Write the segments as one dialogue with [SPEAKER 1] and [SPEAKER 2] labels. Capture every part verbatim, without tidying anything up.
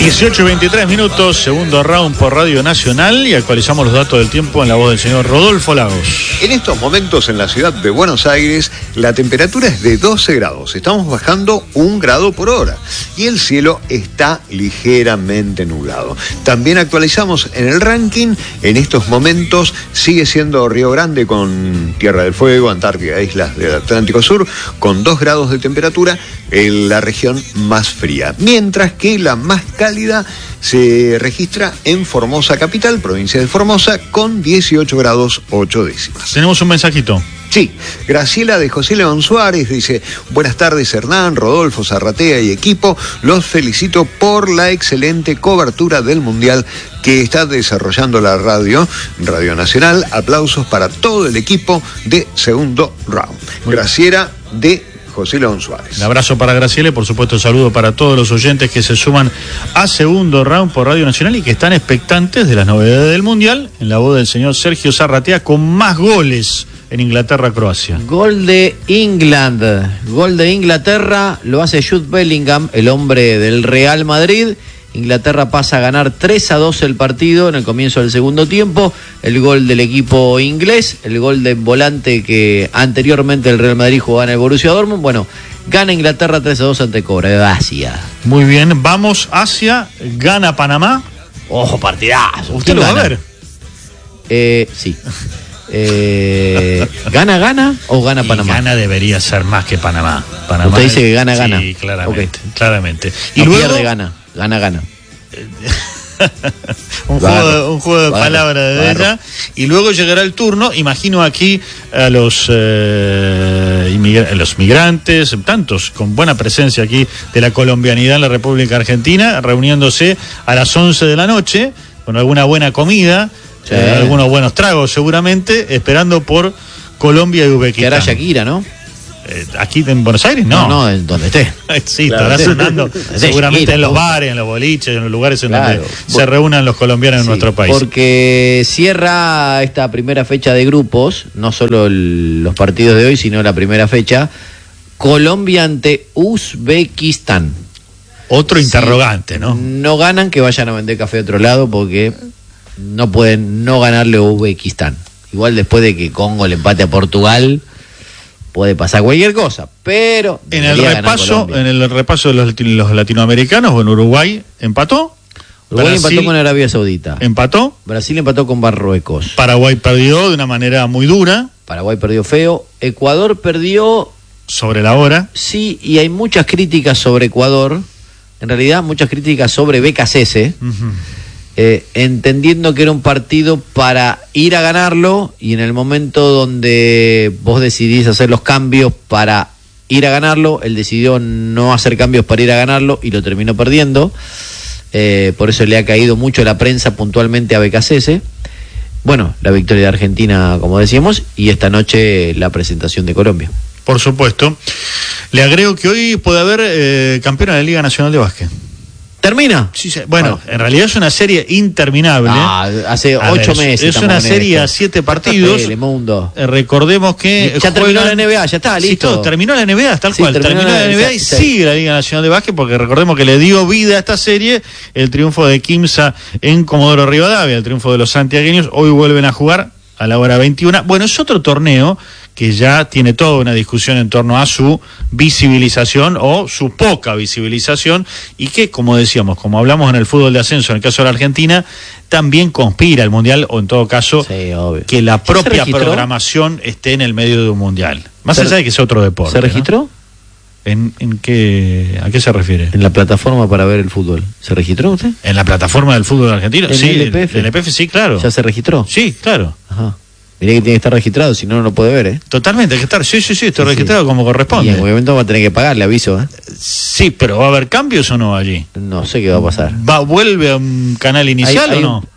[SPEAKER 1] dieciocho y veintitrés minutos, segundo round por Radio Nacional, y actualizamos los datos del tiempo en la voz del señor Rodolfo Lagos.
[SPEAKER 2] En estos momentos en la ciudad de Buenos Aires la temperatura es de doce grados, estamos bajando un grado por hora y el cielo está ligeramente nublado. También actualizamos en el ranking, en estos momentos sigue siendo Río Grande con Tierra del Fuego, Antártida, Islas del Atlántico Sur, con dos grados de temperatura, en la región más fría, mientras que la más cálida se registra en Formosa capital, provincia de Formosa, con dieciocho grados ocho décimas.
[SPEAKER 1] Tenemos un mensajito.
[SPEAKER 2] Sí, Graciela de José León Suárez dice: buenas tardes Hernán, Rodolfo, Zarratea y equipo, los felicito por la excelente cobertura del Mundial que está desarrollando la radio, Radio Nacional. Aplausos para todo el equipo de Segundo Round. Graciela de José León Suárez.
[SPEAKER 1] Un abrazo para Graciela y por supuesto un saludo para todos los oyentes que se suman a Segundo Round por Radio Nacional y que están expectantes de las novedades del Mundial, en la voz del señor Sergio Zarratea, con más goles en Inglaterra-Croacia.
[SPEAKER 3] Gol de England, gol de Inglaterra, lo hace Jude Bellingham, el hombre del Real Madrid. Inglaterra pasa a ganar tres a dos el partido en el comienzo del segundo tiempo. El gol del equipo inglés, el gol de volante que anteriormente el Real Madrid jugaba en el Borussia Dortmund. Bueno, gana Inglaterra tres a dos ante Croacia.
[SPEAKER 1] Muy bien, vamos hacia, gana Panamá.
[SPEAKER 3] Ojo, partidazo.
[SPEAKER 1] ¿Usted lo va a ver?
[SPEAKER 3] Eh, sí. Eh, ¿Gana, gana o gana
[SPEAKER 1] y
[SPEAKER 3] Panamá?
[SPEAKER 1] Gana debería ser más que Panamá. Panamá
[SPEAKER 3] Usted dice que gana,
[SPEAKER 1] sí,
[SPEAKER 3] gana.
[SPEAKER 1] Sí, claramente,
[SPEAKER 3] okay.
[SPEAKER 1] claramente.
[SPEAKER 3] Y no
[SPEAKER 1] luego
[SPEAKER 3] pierde, gana, gana, gana.
[SPEAKER 1] un, juego de, un juego de palabras de ella. Y luego llegará el turno, imagino aquí a los eh, inmigra- los migrantes, tantos con buena presencia aquí de la colombianidad en la República Argentina, reuniéndose a las once de la noche con alguna buena comida, sí. eh, algunos buenos tragos seguramente, esperando por Colombia y Uzbekistán.
[SPEAKER 3] Que hará Shakira, ¿no?
[SPEAKER 1] Eh, aquí en Buenos Aires no.
[SPEAKER 3] No, no, en donde esté.
[SPEAKER 1] Sí,
[SPEAKER 3] claro,
[SPEAKER 1] estará sonando seguramente Shakira, en los bares, en los boliches, en los lugares en claro. donde Bo- se reúnan los colombianos sí, en nuestro país.
[SPEAKER 3] Porque cierra esta primera fecha de grupos, no solo el, los partidos de hoy, sino la primera fecha, Colombia ante Uzbekistán.
[SPEAKER 1] Otro
[SPEAKER 3] si
[SPEAKER 1] interrogante, ¿no?
[SPEAKER 3] No ganan, que vayan a vender café a otro lado porque no pueden no ganarle a Uzbekistán. Igual después de que Congo le empate a Portugal, puede pasar cualquier cosa, pero
[SPEAKER 1] en el repaso, en el repaso de los, los latinoamericanos, bueno, Uruguay empató.
[SPEAKER 3] Uruguay
[SPEAKER 1] Brasil
[SPEAKER 3] empató con Arabia Saudita.
[SPEAKER 1] Empató.
[SPEAKER 3] Brasil empató con Marruecos.
[SPEAKER 1] Paraguay perdió de una manera muy dura.
[SPEAKER 3] Paraguay perdió feo. Ecuador perdió
[SPEAKER 1] sobre la hora.
[SPEAKER 3] Sí, y hay muchas críticas sobre Ecuador. En realidad, muchas críticas sobre B K C S. Uh-huh. Eh, entendiendo que era un partido para ir a ganarlo y en el momento donde vos decidís hacer los cambios para ir a ganarlo, él decidió no hacer cambios para ir a ganarlo y lo terminó perdiendo. Eh, por eso le ha caído mucho la prensa puntualmente a B K C S. Bueno, la victoria de Argentina, como decíamos, y esta noche la presentación de Colombia.
[SPEAKER 1] Por supuesto. Le agrego que hoy puede haber eh, campeona de la Liga Nacional de Básquet.
[SPEAKER 3] ¿Termina?
[SPEAKER 1] Sí, sí. Bueno, bueno, en realidad es una serie interminable.
[SPEAKER 3] Ah, hace a ocho ver, meses.
[SPEAKER 1] Es una serie a siete partidos.
[SPEAKER 3] Telemundo.
[SPEAKER 1] Eh, recordemos que.
[SPEAKER 3] Ya juegan... terminó la N B A, ya está, listo.
[SPEAKER 1] Sí, todo, terminó la N B A, tal
[SPEAKER 3] sí,
[SPEAKER 1] cual.
[SPEAKER 3] Terminó,
[SPEAKER 1] terminó la, la N B A y
[SPEAKER 3] sí.
[SPEAKER 1] sigue la Liga Nacional de Básquet, porque recordemos que le dio vida a esta serie el triunfo de Quimsa en Comodoro Rivadavia, el triunfo de los santiagueños. Hoy vuelven a jugar a la hora veintiuna. Bueno, es otro torneo que ya tiene toda una discusión en torno a su visibilización o su poca visibilización y que, como decíamos, como hablamos en el fútbol de ascenso, en el caso de la Argentina, también conspira el Mundial, o en todo caso, sí, que la propia programación esté en el medio de un Mundial. Más allá de que es otro deporte.
[SPEAKER 3] ¿Se registró? ¿No?
[SPEAKER 1] ¿En, en qué, ¿A qué se refiere?
[SPEAKER 3] En la plataforma para ver el fútbol. ¿Se registró usted?
[SPEAKER 1] ¿En la plataforma del fútbol argentino?
[SPEAKER 3] ¿En
[SPEAKER 1] sí,
[SPEAKER 3] el L P F?
[SPEAKER 1] El L P F, sí, claro.
[SPEAKER 3] ¿Ya se registró?
[SPEAKER 1] Sí, claro.
[SPEAKER 3] Ajá. Mirá que tiene que estar registrado, si no, no lo puede ver, ¿eh?
[SPEAKER 1] Totalmente, hay que estar, sí, sí, sí, estoy sí, registrado sí. como corresponde.
[SPEAKER 3] Y en algún momento va a tener que pagar, le aviso, ¿eh?
[SPEAKER 1] Sí, pero ¿va a haber cambios o no allí?
[SPEAKER 3] No sé qué va a pasar.
[SPEAKER 1] ¿Va, ¿Vuelve a un canal inicial hay, hay o no?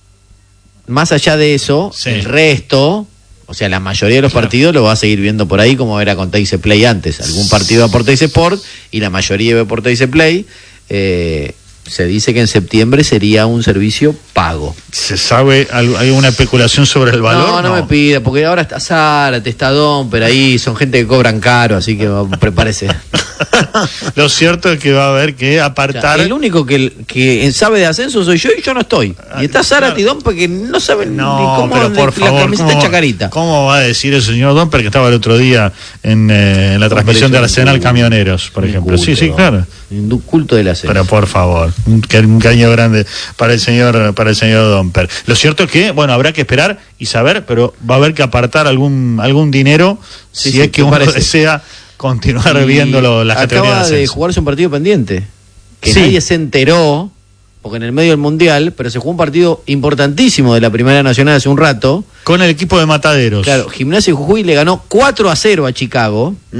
[SPEAKER 3] Un... Más allá de eso, sí. el resto, o sea, la mayoría de los claro. partidos lo va a seguir viendo por ahí como era con Teis Play antes. Algún partido va por Teis Sport y la mayoría ve por Teis Play. Eh... Se dice que en septiembre sería un servicio pago.
[SPEAKER 1] ¿Se sabe, hay una especulación sobre el valor?
[SPEAKER 3] No, no, no me pida, porque ahora está Zárate, está Don, pero ahí son gente que cobran caro, así que prepárese.
[SPEAKER 1] Lo cierto es que va a haber que apartar.
[SPEAKER 3] O sea, el único que, que sabe de ascenso soy yo y yo no estoy. Y está Zárate y Dompe que no saben
[SPEAKER 1] no,
[SPEAKER 3] ni cómo
[SPEAKER 1] pero por
[SPEAKER 3] la
[SPEAKER 1] favor,
[SPEAKER 3] camiseta
[SPEAKER 1] ¿cómo,
[SPEAKER 3] Chacarita.
[SPEAKER 1] ¿Cómo va a decir el señor Domper que estaba el otro día en, eh, en la transmisión de Arsenal Camioneros, por ejemplo?
[SPEAKER 3] Culto,
[SPEAKER 1] sí, sí, claro.
[SPEAKER 3] Un culto del ascenso.
[SPEAKER 1] Pero por favor, un, un cariño grande para el señor para el señor Domper. Lo cierto es que, bueno, habrá que esperar y saber, pero va a haber que apartar algún algún dinero
[SPEAKER 3] sí,
[SPEAKER 1] si
[SPEAKER 3] sí,
[SPEAKER 1] es que uno
[SPEAKER 3] parece.
[SPEAKER 1] desea continuar
[SPEAKER 3] Y
[SPEAKER 1] viendo lo, las categorías
[SPEAKER 3] acaba
[SPEAKER 1] de
[SPEAKER 3] de
[SPEAKER 1] ascenso.
[SPEAKER 3] jugarse un partido pendiente que
[SPEAKER 1] Sí.
[SPEAKER 3] nadie se enteró porque en el medio del mundial, pero se jugó un partido importantísimo de la Primera Nacional hace un rato.
[SPEAKER 1] Con el equipo de Mataderos.
[SPEAKER 3] Claro, Gimnasia de Jujuy le ganó cuatro a cero a Chicago,
[SPEAKER 2] ¿Mm?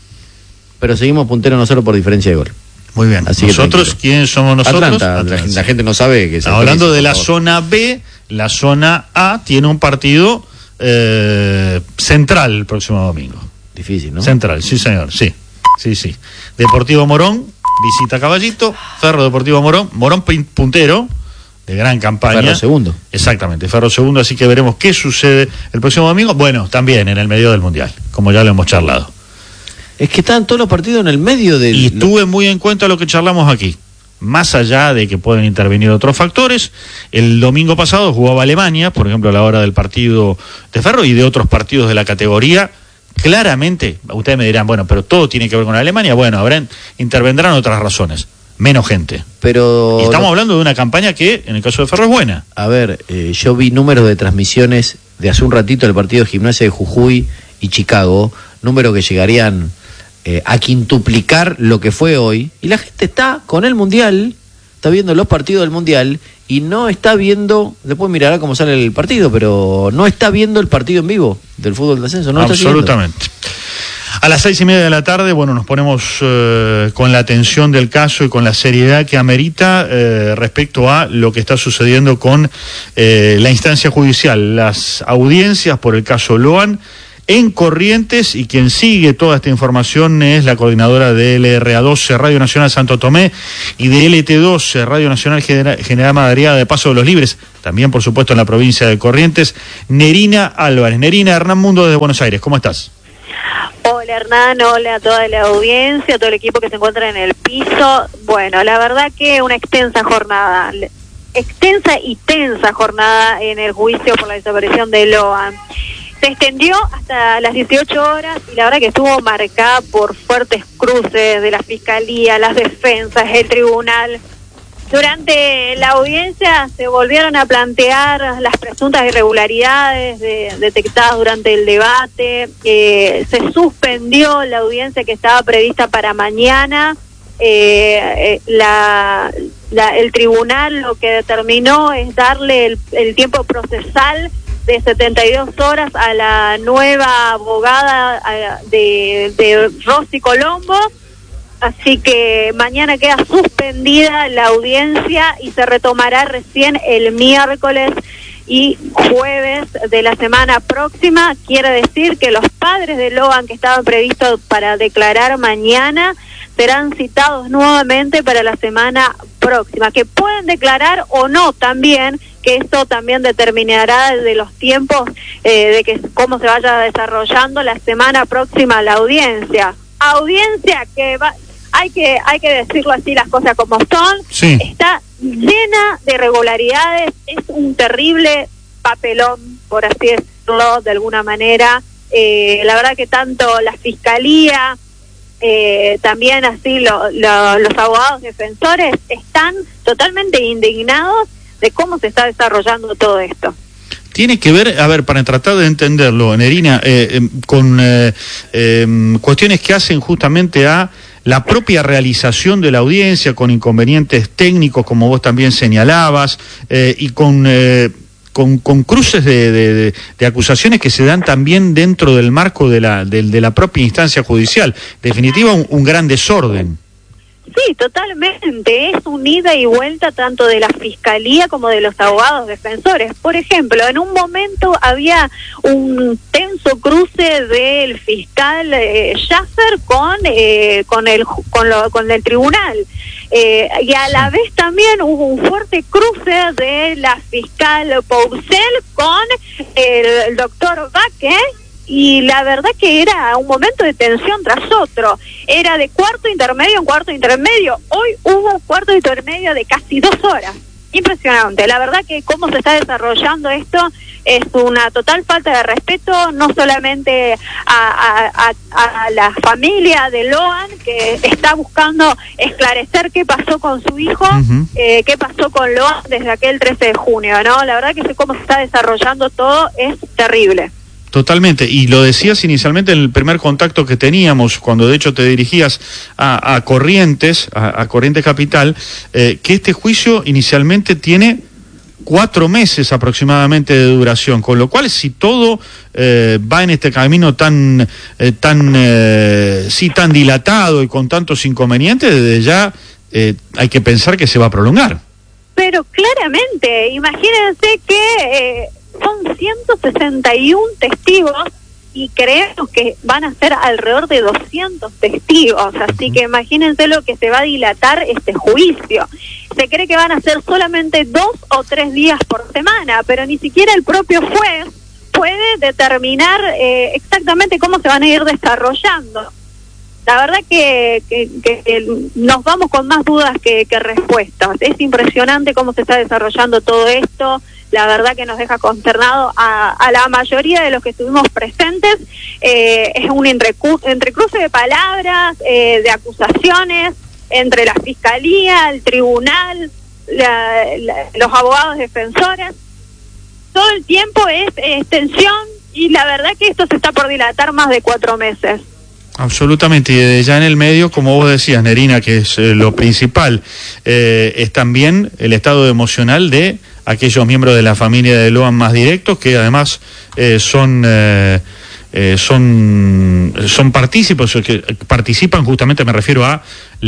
[SPEAKER 3] pero seguimos punteros nosotros por diferencia de gol.
[SPEAKER 1] Muy bien.
[SPEAKER 3] Así que
[SPEAKER 1] ¿Nosotros
[SPEAKER 3] tranquilo.
[SPEAKER 1] quiénes somos nosotros?
[SPEAKER 3] Atlanta,
[SPEAKER 1] Atlanta,
[SPEAKER 3] la,
[SPEAKER 1] sí.
[SPEAKER 3] la gente no sabe que se
[SPEAKER 1] Hablando de la
[SPEAKER 3] por favor.
[SPEAKER 1] zona B, la zona A tiene un partido eh, central el próximo domingo.
[SPEAKER 3] Difícil, ¿no?
[SPEAKER 1] Central, sí señor, sí, sí, sí. Deportivo Morón, visita Caballito, Ferro Deportivo Morón, Morón pin- puntero, de gran campaña.
[SPEAKER 3] Ferro segundo.
[SPEAKER 1] Exactamente, Ferro segundo, así que veremos qué sucede el próximo domingo. Bueno, también en el medio del Mundial, como ya lo hemos charlado.
[SPEAKER 3] Es que están todos los partidos en el medio del...
[SPEAKER 1] Y tuve muy en cuenta lo que charlamos aquí. Más allá de que pueden intervenir otros factores, el domingo pasado jugaba Alemania, por ejemplo, a la hora del partido de Ferro y de otros partidos de la categoría. Claramente, ustedes me dirán, bueno, pero todo tiene que ver con Alemania. Bueno, habrán, intervendrán otras razones. Menos gente.
[SPEAKER 3] Pero...
[SPEAKER 1] Y estamos hablando de una campaña que, en el caso de Ferro, es buena.
[SPEAKER 3] A ver, eh, yo vi números de transmisiones de hace un ratito del partido de Gimnasia de Jujuy y Chicago, números que llegarían eh, a quintuplicar lo que fue hoy, y la gente está con el Mundial, está viendo los partidos del Mundial, y no está viendo, después mirará cómo sale el partido, pero no está viendo el partido en vivo del fútbol de ascenso, no está siguiendo.
[SPEAKER 1] Absolutamente. A las seis y media de la tarde, bueno, nos ponemos eh, con la atención del caso y con la seriedad que amerita eh, respecto a lo que está sucediendo con eh, la instancia judicial, las audiencias por el caso Loan en Corrientes, y quien sigue toda esta información es la coordinadora de L R A doce Radio Nacional Santo Tomé y de L T doce Radio Nacional General, General Madariaga de Paso de los Libres, también por supuesto en la provincia de Corrientes, Nerina Álvarez. Nerina, Hernán Mundo desde Buenos Aires, ¿cómo estás?
[SPEAKER 4] Hola Hernán, hola a toda la audiencia, a todo el equipo que se encuentra en el piso. Bueno, la verdad que una extensa jornada, extensa y tensa jornada en el juicio por la desaparición de Loan. Se extendió hasta las dieciocho horas y la verdad que estuvo marcada por fuertes cruces de la Fiscalía, las defensas, el tribunal. Durante la audiencia se volvieron a plantear las presuntas irregularidades de, detectadas durante el debate. Eh, se suspendió la audiencia que estaba prevista para mañana. Eh, eh, la, la, el tribunal lo que determinó es darle el, el tiempo procesal de setenta y dos horas a la nueva abogada a, de, de Rosy Colombo. Así que mañana queda suspendida la audiencia y se retomará recién el miércoles y jueves de la semana próxima. Quiere decir que los padres de Loan que estaban previstos para declarar mañana serán citados nuevamente para la semana próxima, que pueden declarar o no también, que esto también determinará de los tiempos eh, de que cómo se vaya desarrollando la semana próxima la audiencia. Audiencia que va... Hay que hay que decirlo así, las cosas como son.
[SPEAKER 1] Sí.
[SPEAKER 4] Está llena de irregularidades, es un terrible papelón, por así decirlo, de alguna manera. Eh, la verdad que tanto la Fiscalía, eh, también así lo, lo, los abogados defensores están totalmente indignados de cómo se está desarrollando todo esto.
[SPEAKER 1] Tiene que ver, a ver, para tratar de entenderlo, Nerina, eh, eh, con eh, eh, cuestiones que hacen justamente a la propia realización de la audiencia, con inconvenientes técnicos, como vos también señalabas, eh, y con, eh, con, con cruces de, de, de, de acusaciones que se dan también dentro del marco de la, de, de la propia instancia judicial. En definitiva, un, un gran desorden.
[SPEAKER 4] Sí, totalmente. Es un ida y vuelta tanto de la Fiscalía como de los abogados defensores. Por ejemplo, en un momento había un tenso cruce del fiscal eh, Schaffer con eh, con el con, lo, con el tribunal. Eh, y a la vez también hubo un fuerte cruce de la fiscal Poucel con el, el doctor Vaque, y la verdad que era un momento de tensión tras otro. Era de cuarto intermedio en cuarto intermedio. Hoy hubo un cuarto intermedio de casi dos horas. Impresionante. La verdad que cómo se está desarrollando esto es una total falta de respeto, no solamente a, a, a, a la familia de Loan, que está buscando esclarecer qué pasó con su hijo, uh-huh. eh, qué pasó con Loan desde aquel trece de junio, ¿no? La verdad que cómo se está desarrollando todo es terrible.
[SPEAKER 1] Totalmente, y lo decías inicialmente en el primer contacto que teníamos, cuando de hecho te dirigías a, a Corrientes, a, a Corrientes Capital, eh, que este juicio inicialmente tiene cuatro meses aproximadamente de duración, con lo cual si todo eh, va en este camino tan, eh, tan, eh, sí, tan dilatado y con tantos inconvenientes, desde ya eh, hay que pensar que se va a prolongar.
[SPEAKER 4] Pero claramente, imagínense que eh, son ciento sesenta y uno testigos y creemos que van a ser alrededor de doscientos testigos, así que imagínense lo que se va a dilatar este juicio. Se cree que van a ser solamente dos o tres días por semana, pero ni siquiera el propio juez puede determinar eh, exactamente cómo se van a ir desarrollando. La verdad que, que, que nos vamos con más dudas que, que respuestas. Es impresionante cómo se está desarrollando todo esto. La verdad que nos deja consternado a, a la mayoría de los que estuvimos presentes. Eh, es un entrecru- entrecruce de palabras, eh, de acusaciones, entre la fiscalía, el tribunal, la, la, los abogados defensores. Todo el tiempo es, es tensión y la verdad que esto se está por dilatar más de cuatro meses.
[SPEAKER 1] Absolutamente, y desde ya en el medio, como vos decías, Nerina, que es eh, lo principal, eh, es también el estado emocional de aquellos miembros de la familia de Loan más directos, que además eh, son eh, eh, son son partícipes, que participan justamente, me refiero a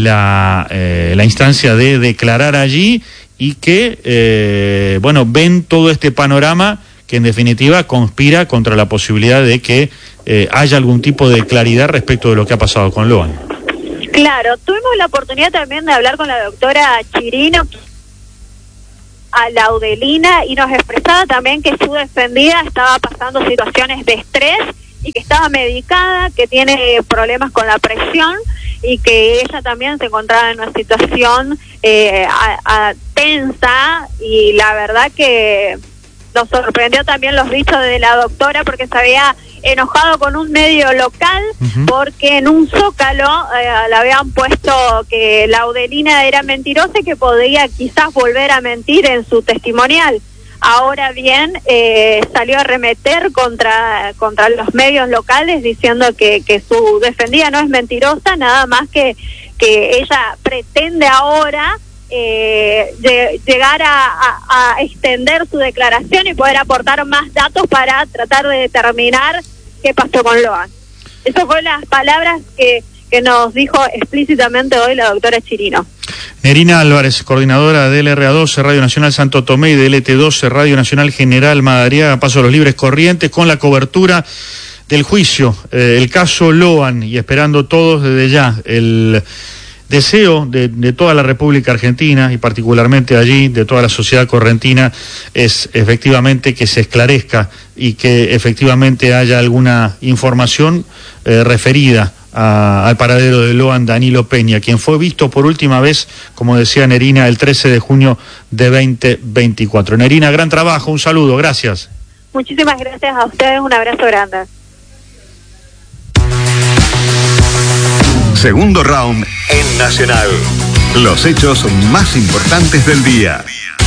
[SPEAKER 1] la, eh, la instancia de declarar allí y que, eh, bueno, ven todo este panorama que en definitiva conspira contra la posibilidad de que eh, haya algún tipo de claridad respecto de lo que ha pasado con Loan.
[SPEAKER 4] Claro, tuvimos la oportunidad también de hablar con la doctora Chirino, a Laudelina, y nos expresaba también que su defendida estaba pasando situaciones de estrés y que estaba medicada, que tiene problemas con la presión y que ella también se encontraba en una situación eh, a, a, tensa, y la verdad que nos sorprendió también los dichos de la doctora, porque se había enojado con un medio local, uh-huh. porque en un zócalo eh, le habían puesto que Laudelina era mentirosa y que podía quizás volver a mentir en su testimonial. Ahora bien, eh, salió a arremeter contra contra los medios locales diciendo que, que su defendida no es mentirosa, nada más que, que ella pretende ahora Eh, de, llegar a, a, a extender su declaración y poder aportar más datos para tratar de determinar qué pasó con Loan. Esas fueron las palabras que, que nos dijo explícitamente hoy la doctora Chirino.
[SPEAKER 1] Nerina Álvarez, coordinadora de L R A doce, Radio Nacional Santo Tomé, y de L T doce, Radio Nacional General Madariaga, Paso a los Libres Corrientes, con la cobertura del juicio, eh, el caso Loan, y esperando todos desde ya el deseo de, de toda la República Argentina, y particularmente allí de toda la sociedad correntina, es efectivamente que se esclarezca y que efectivamente haya alguna información eh, referida a, al paradero de Loan Danilo Peña, quien fue visto por última vez, como decía Nerina, el trece de junio de veinte veinticuatro. Nerina, gran trabajo, un saludo, gracias.
[SPEAKER 4] Muchísimas gracias a ustedes, un abrazo grande.
[SPEAKER 2] Segundo round en Nacional. Los hechos más importantes del día.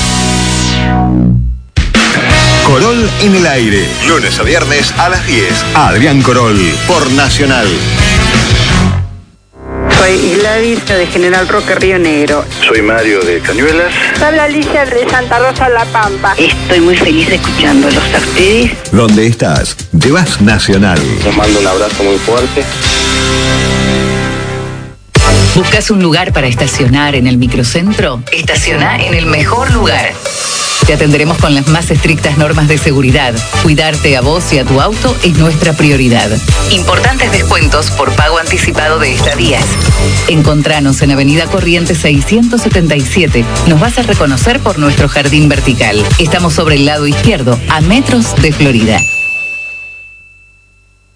[SPEAKER 2] Corol en el aire. Lunes a viernes a las diez. Adrián Corol por Nacional.
[SPEAKER 5] Soy Gladys de General Roque Río Negro.
[SPEAKER 6] Soy Mario de Cañuelas.
[SPEAKER 5] Habla Alicia de Santa Rosa La Pampa.
[SPEAKER 7] Estoy muy feliz escuchándolos a ustedes.
[SPEAKER 2] ¿Dónde estás? Llevas Nacional.
[SPEAKER 6] Les mando un abrazo muy fuerte.
[SPEAKER 7] ¿Buscas un lugar para estacionar en el microcentro? Estaciona en el mejor lugar. Te atenderemos con las más estrictas normas de seguridad. Cuidarte a vos y a tu auto es nuestra prioridad. Importantes descuentos por pago anticipado de estadías. Encontranos en Avenida Corrientes seiscientos setenta y siete. Nos vas a reconocer por nuestro jardín vertical. Estamos sobre el lado izquierdo, a metros de Florida.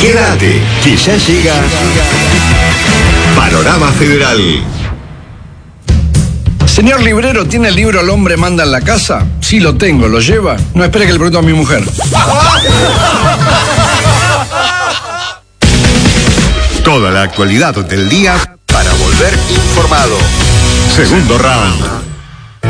[SPEAKER 2] Quédate, que ya llega Panorama Federal.
[SPEAKER 8] Señor librero, ¿tiene el libro El hombre manda en la casa? Sí, lo tengo, ¿lo lleva? No espere que le pregunto a mi mujer.
[SPEAKER 2] Toda la actualidad del día para volver informado. Segundo round.